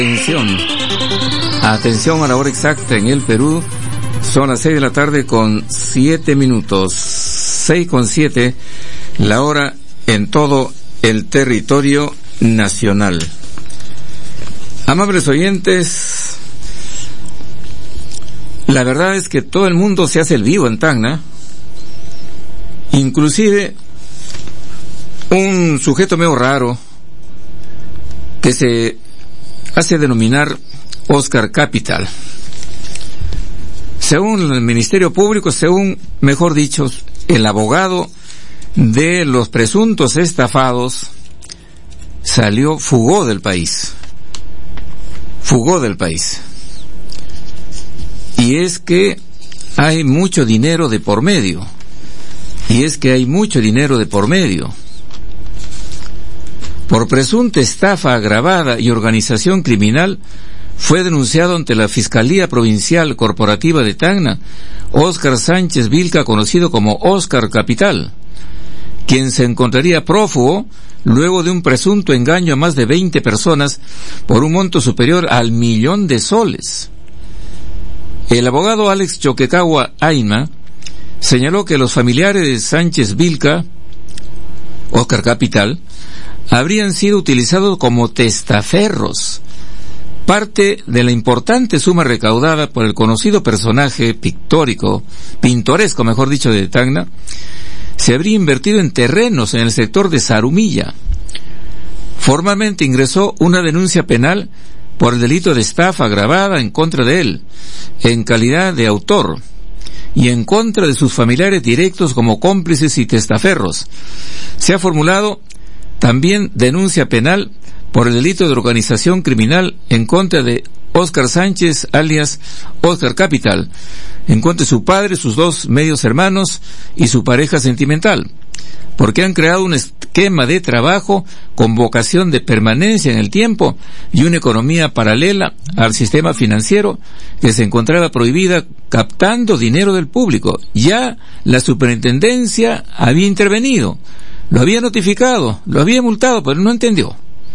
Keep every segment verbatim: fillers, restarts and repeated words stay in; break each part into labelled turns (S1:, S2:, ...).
S1: Atención, atención a la hora exacta en el Perú, son las seis de la tarde con siete minutos, seis con siete, la hora en todo el territorio nacional. Amables oyentes, la verdad es que todo el mundo se hace el vivo en Tacna, inclusive un sujeto medio raro que se hace denominar Oscar Capital. Según el Ministerio Público, según, mejor dicho, el abogado de los presuntos estafados, salió, fugó del país. Fugó del país. Y es que hay mucho dinero de por medio. Y es que hay mucho dinero de por medio. Por presunta estafa agravada y organización criminal, fue denunciado ante la Fiscalía Provincial Corporativa de Tacna Óscar Sánchez Vilca, conocido como Óscar Capital, quien se encontraría prófugo luego de un presunto engaño a más de veinte personas por un monto superior al millón de soles. El abogado Alex Choquecagua Aima señaló que los familiares de Sánchez Vilca, Óscar Capital, habrían sido utilizados como testaferros. Parte de la importante suma recaudada por el conocido personaje pictórico, pintoresco mejor dicho, de Tacna, se habría invertido en terrenos en el sector de Zarumilla. Formalmente ingresó una denuncia penal por el delito de estafa agravada en contra de él, en calidad de autor, y en contra de sus familiares directos como cómplices y testaferros. Se ha formulado también denuncia penal por el delito de organización criminal en contra de Óscar Sánchez, alias Óscar Capital, en contra de su padre, sus dos medios hermanos y su pareja sentimental, porque han creado un esquema de trabajo con vocación de permanencia en el tiempo y una economía paralela al sistema financiero que se encontraba prohibida, captando dinero del público. Ya la superintendencia había intervenido, lo había notificado, lo había multado, pero no entendió.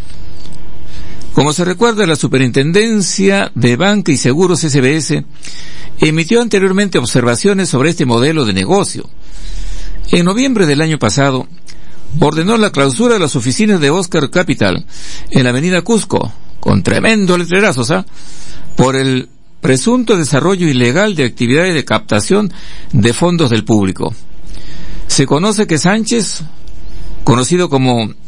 S1: Como se recuerda, la Superintendencia de Banca y Seguros S B S emitió anteriormente observaciones sobre este modelo de negocio. En noviembre del año pasado, ordenó la clausura de las oficinas de Óscar Capital en la avenida Cusco, con tremendo letrerazo, ¿sabes?, por el presunto desarrollo ilegal de actividades de captación de fondos del público. Se conoce que Sánchez, conocido como